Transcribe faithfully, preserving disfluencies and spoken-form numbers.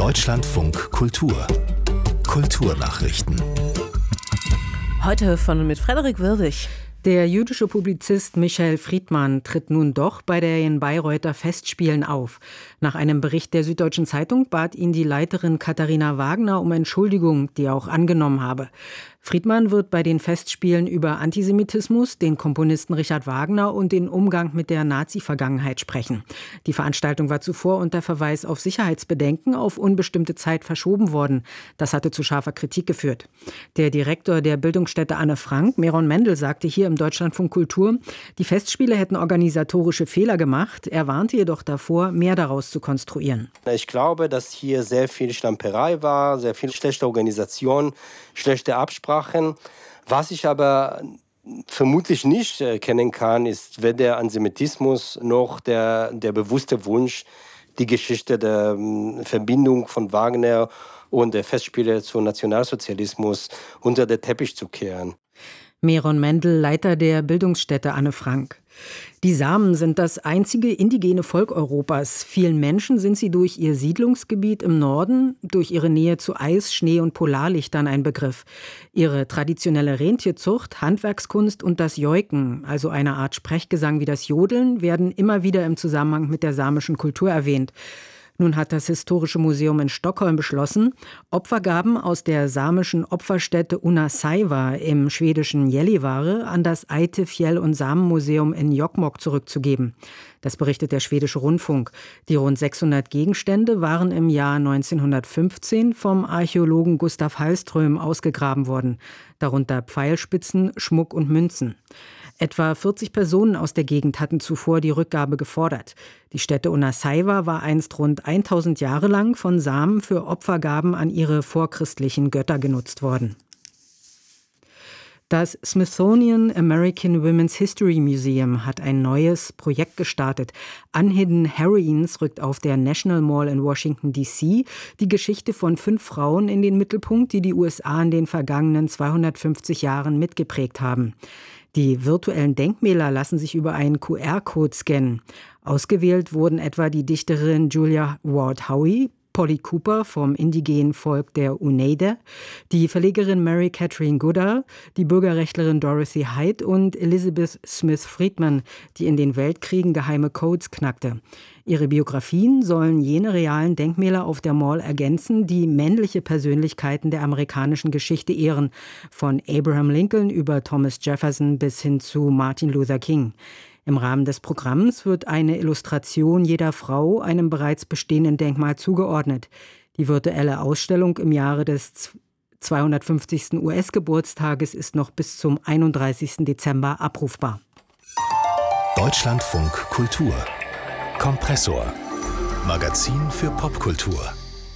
Deutschlandfunk Kultur Kulturnachrichten. Heute von und mit Frederik Wirwig. Der jüdische Publizist Michael Friedmann tritt nun doch bei den Bayreuther Festspielen auf. Nach einem Bericht der Süddeutschen Zeitung bat ihn die Leiterin Katharina Wagner um Entschuldigung, die er auch angenommen habe. Friedmann wird bei den Festspielen über Antisemitismus, den Komponisten Richard Wagner und den Umgang mit der Nazi-Vergangenheit sprechen. Die Veranstaltung war zuvor unter Verweis auf Sicherheitsbedenken auf unbestimmte Zeit verschoben worden. Das hatte zu scharfer Kritik geführt. Der Direktor der Bildungsstätte Anne Frank, Meron Mendel, sagte hier im Deutschlandfunk Kultur, die Festspiele hätten organisatorische Fehler gemacht. Er warnte jedoch davor, mehr daraus zu konstruieren. Ich glaube, dass hier sehr viel Schlamperei war, sehr viel schlechte Organisation, schlechte Absprachen. Was ich aber vermutlich nicht erkennen kann, ist weder Antisemitismus noch der, der bewusste Wunsch, die Geschichte der Verbindung von Wagner und der Festspiele zum Nationalsozialismus unter den Teppich zu kehren. Meron Mendel, Leiter der Bildungsstätte Anne Frank. Die Samen sind das einzige indigene Volk Europas. Vielen Menschen sind sie durch ihr Siedlungsgebiet im Norden, durch ihre Nähe zu Eis, Schnee und Polarlichtern ein Begriff. Ihre traditionelle Rentierzucht, Handwerkskunst und das Joiken, also eine Art Sprechgesang wie das Jodeln, werden immer wieder im Zusammenhang mit der samischen Kultur erwähnt. Nun hat das Historische Museum in Stockholm beschlossen, Opfergaben aus der samischen Opferstätte Una Saiva im schwedischen Gällivare an das Aite Fjäll- und Samenmuseum in Jokkmokk zurückzugeben. Das berichtet der schwedische Rundfunk. Die rund sechshundert Gegenstände waren im Jahr neunzehnhundertfünfzehn vom Archäologen Gustav Hallström ausgegraben worden, darunter Pfeilspitzen, Schmuck und Münzen. Etwa vierzig Personen aus der Gegend hatten zuvor die Rückgabe gefordert. Die Stätte Una Saiva war einst rund tausend Jahre lang von Samen für Opfergaben an ihre vorchristlichen Götter genutzt worden. Das Smithsonian American Women's History Museum hat ein neues Projekt gestartet. Unhidden Heroines rückt auf der National Mall in Washington D C die Geschichte von fünf Frauen in den Mittelpunkt, die die U S A in den vergangenen zweihundertfünfzig Jahren mitgeprägt haben. Die virtuellen Denkmäler lassen sich über einen Q R-Code scannen. Ausgewählt wurden etwa die Dichterin Julia Ward Howe, Polly Cooper vom indigenen Volk der Oneida, die Verlegerin Mary Catherine Goodall, die Bürgerrechtlerin Dorothy Height und Elizabeth Smith Friedman, die in den Weltkriegen geheime Codes knackte. Ihre Biografien sollen jene realen Denkmäler auf der Mall ergänzen, die männliche Persönlichkeiten der amerikanischen Geschichte ehren, von Abraham Lincoln über Thomas Jefferson bis hin zu Martin Luther King. Im Rahmen des Programms wird eine Illustration jeder Frau einem bereits bestehenden Denkmal zugeordnet. Die virtuelle Ausstellung im Jahre des zweihundertfünfzigsten U S-Geburtstages ist noch bis zum einunddreißigsten Dezember abrufbar. Deutschlandfunk Kultur Kompressor. Magazin für Popkultur.